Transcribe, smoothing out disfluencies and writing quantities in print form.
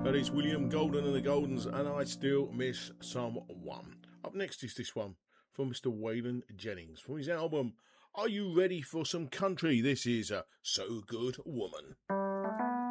That is William Golden and the Goldens, and I Still Miss Someone. Up next is this one from Mr. Waylon Jennings from his album Are You Ready for Some Country? This is a So Good Woman.